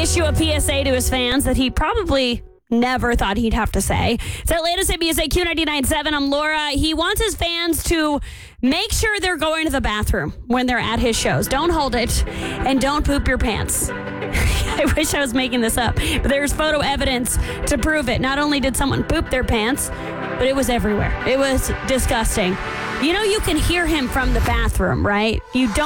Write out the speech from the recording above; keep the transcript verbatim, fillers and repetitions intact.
issue a P S A to his fans that he probably never thought he'd have to say. It's our latest at B S A Q ninety-nine point seven. I'm Laura. He wants his fans to make sure they're going to the bathroom when they're at his shows. Don't hold it and don't poop your pants. I wish I was making this up, but there's photo evidence to prove it. Not only did someone poop their pants, but it was everywhere. It was disgusting. You know, you can hear him from the bathroom, right? You don't